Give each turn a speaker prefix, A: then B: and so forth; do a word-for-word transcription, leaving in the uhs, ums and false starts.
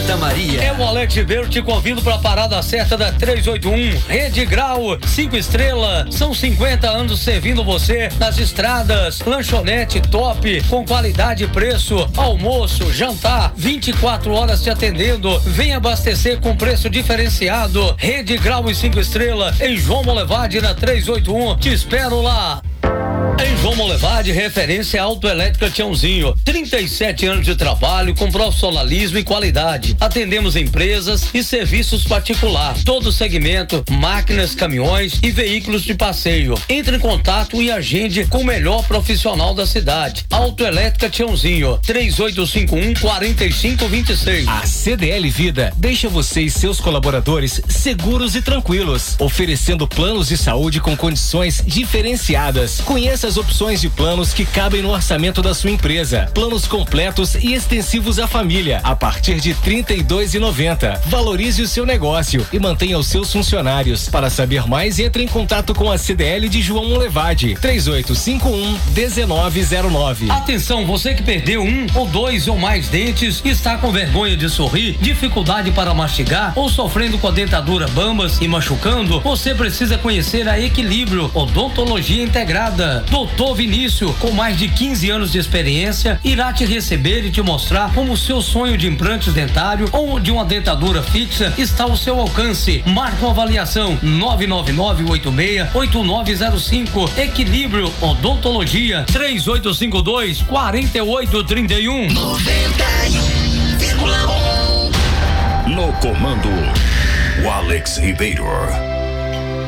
A: Santa Maria.
B: É o Alex Ribeiro te convido para a parada certa da trezentos e oitenta e um. Rede Grau, cinco estrelas. São cinquenta anos servindo você nas estradas. Lanchonete top, com qualidade e preço. Almoço, jantar, vinte e quatro horas te atendendo. Vem abastecer com preço diferenciado. Rede Grau e cinco estrelas em João Molevade na trezentos e oitenta e um. Te espero lá. Em João Molevade, referência autoelétrica Tiãozinho. trinta e sete anos de trabalho com profissionalismo e qualidade. Atendemos empresas e serviços particulares. Todo segmento, máquinas, caminhões e veículos de passeio. Entre em contato e agende com o melhor profissional da cidade. Autoelétrica Tiãozinho. três oito cinco um, quatro cinco dois seis.
C: A C D L Vida deixa você e seus colaboradores seguros e tranquilos, oferecendo planos de saúde com condições diferenciadas. Conheça as opções de planos que cabem no orçamento da sua empresa. Planos completos e extensivos à família, a partir de trinta e dois reais e noventa centavos. Valorize o seu negócio e mantenha os seus funcionários. Para saber mais, entre em contato com a C D L de João Molevade. três oito cinco um, um nove zero nove.
B: Atenção, você que perdeu um ou dois ou mais dentes, está com vergonha de sorrir, dificuldade para mastigar ou sofrendo com a dentadura bambas e machucando, você precisa conhecer a Equilíbrio Odontologia Integrada. Doutor Vinícius, com mais de quinze anos de experiência, irá te receber e te mostrar como o seu sonho de implante dentário ou de uma dentadura fixa está ao seu alcance. Marca uma avaliação nove nove nove oito seis oito nove zero cinco. Equilíbrio Odontologia três oito cinco dois, quatro oito três um.
A: noventa e um vírgula um.
D: No comando, o Alex Ribeiro.